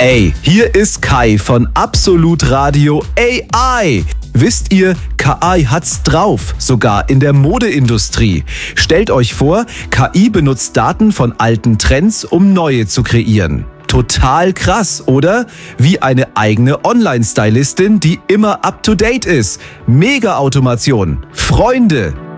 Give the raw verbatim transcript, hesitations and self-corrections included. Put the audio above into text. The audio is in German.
Ey, hier ist Kai von Absolut Radio A I. Wisst ihr, K I hat's drauf, sogar in der Modeindustrie. Stellt euch vor, K I benutzt Daten von alten Trends, um neue zu kreieren. Total krass, oder? Wie eine eigene Online-Stylistin, die immer up-to-date ist. Mega Automation. Freunde!